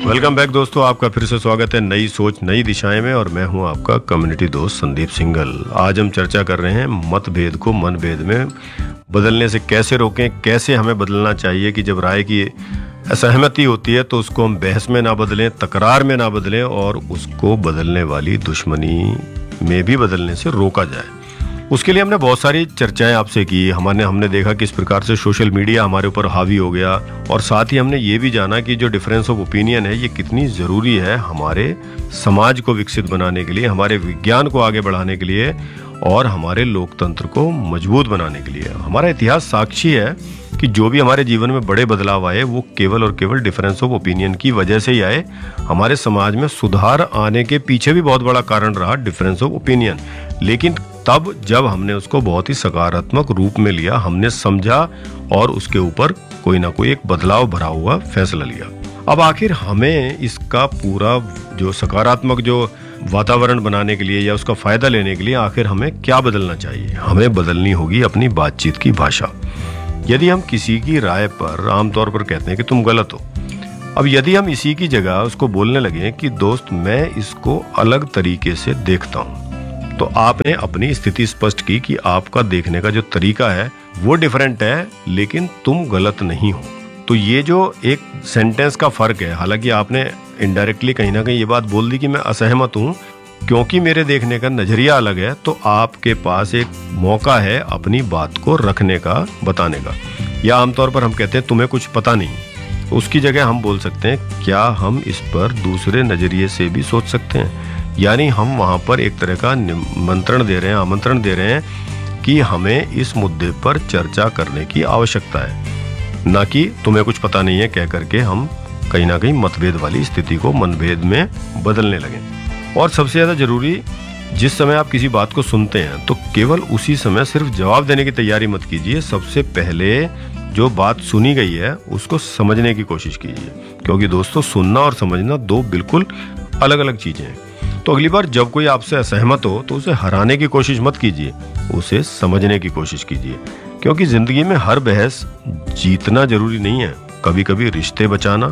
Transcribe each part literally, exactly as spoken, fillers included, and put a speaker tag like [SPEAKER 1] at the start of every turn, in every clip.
[SPEAKER 1] Welcome back दोस्तों, आपका फिर से स्वागत है नई सोच नई दिशाएं में। और मैं हूं आपका कम्युनिटी दोस्त संदीप सिंघल। आज हम चर्चा कर रहे हैं मतभेद को मनभेद में बदलने से कैसे रोकें, कैसे हमें बदलना चाहिए कि जब राय की असहमति होती है तो उसको हम बहस में ना बदलें, तकरार में ना बदलें और उसको बदलने वाली दुश्मनी में भी बदलने से रोका जाए। उसके लिए हमने बहुत सारी चर्चाएं आपसे की। हमारे हमने देखा किस प्रकार से सोशल मीडिया हमारे ऊपर हावी हो गया, और साथ ही हमने ये भी जाना कि जो डिफरेंस ऑफ ओपिनियन है ये कितनी ज़रूरी है हमारे समाज को विकसित बनाने के लिए, हमारे विज्ञान को आगे बढ़ाने के लिए और हमारे लोकतंत्र को मजबूत बनाने के लिए। हमारा इतिहास साक्षी है कि जो भी हमारे जीवन में बड़े बदलाव आए वो केवल और केवल डिफरेंस ऑफ ओपिनियन की वजह से ही आए। हमारे समाज में सुधार आने के पीछे भी बहुत बड़ा कारण रहा डिफरेंस ऑफ ओपिनियन, लेकिन तब जब हमने उसको बहुत ही सकारात्मक रूप में लिया, हमने समझा और उसके ऊपर कोई ना कोई एक बदलाव भरा हुआ फैसला लिया। अब आखिर हमें इसका पूरा जो सकारात्मक जो वातावरण बनाने के लिए या उसका फायदा लेने के लिए आखिर हमें क्या बदलना चाहिए? हमें बदलनी होगी अपनी बातचीत की भाषा। यदि हम किसी की राय पर आमतौर पर कहते हैं कि तुम गलत हो, अब यदि हम इसी की जगह उसको बोलने लगे कि दोस्त मैं इसको अलग तरीके से देखता हूँ, तो आपने अपनी स्थिति स्पष्ट की कि आपका देखने का जो तरीका है वो डिफरेंट है, लेकिन तुम गलत नहीं हो। तो ये जो एक सेंटेंस का फर्क है, हालांकि आपने इनडायरेक्टली कहीं ना कहीं ये बात बोल दी कि मैं असहमत हूँ क्योंकि मेरे देखने का नजरिया अलग है, तो आपके पास एक मौका है अपनी बात को रखने का, बताने का। या आमतौर पर हम कहते हैं तुम्हें कुछ पता नहीं, उसकी जगह हम बोल सकते हैं क्या हम इस पर दूसरे नजरिए से भी सोच सकते हैं। यानी हम वहाँ पर एक तरह का निमंत्रण दे रहे हैं, आमंत्रण दे रहे हैं कि हमें इस मुद्दे पर चर्चा करने की आवश्यकता है, ना कि तुम्हें कुछ पता नहीं है कह करके हम कहीं ना कहीं मतभेद वाली स्थिति को मनभेद में बदलने लगे। और सबसे ज़्यादा जरूरी, जिस समय आप किसी बात को सुनते हैं तो केवल उसी समय सिर्फ जवाब देने की तैयारी मत कीजिए। सबसे पहले जो बात सुनी गई है उसको समझने की कोशिश कीजिए, क्योंकि दोस्तों सुनना और समझना दो बिल्कुल अलग अलग चीज़ें हैं। तो अगली बार जब कोई आपसे असहमत हो तो उसे हराने की कोशिश मत कीजिए, उसे समझने की कोशिश कीजिए, क्योंकि जिंदगी में हर बहस जीतना जरूरी नहीं है। कभी कभी रिश्ते बचाना,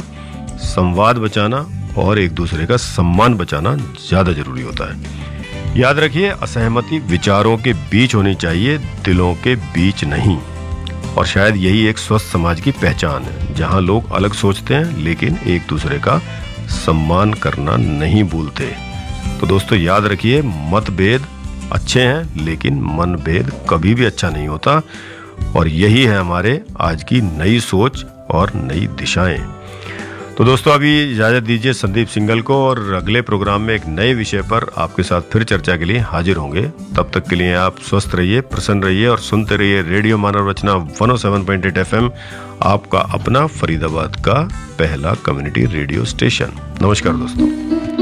[SPEAKER 1] संवाद बचाना और एक दूसरे का सम्मान बचाना ज्यादा जरूरी होता है। याद रखिए, असहमति विचारों के बीच होनी चाहिए, दिलों के बीच नहीं। और शायद यही एक स्वस्थ समाज की पहचान है, जहां लोग अलग सोचते हैं लेकिन एक दूसरे का सम्मान करना नहीं भूलते। तो दोस्तों याद रखिए, मतभेद अच्छे हैं लेकिन मनभेद कभी भी अच्छा नहीं होता। और यही है हमारे आज की नई सोच और नई दिशाएं। तो दोस्तों अभी इजाजत दीजिए संदीप सिंघल को, और अगले प्रोग्राम में एक नए विषय पर आपके साथ फिर चर्चा के लिए हाजिर होंगे। तब तक के लिए आप स्वस्थ रहिए, प्रसन्न रहिए और सुनते रहिए रेडियो मानव रचना one O seven point eight F M, आपका अपना फरीदाबाद का पहला कम्युनिटी रेडियो स्टेशन। नमस्कार दोस्तों।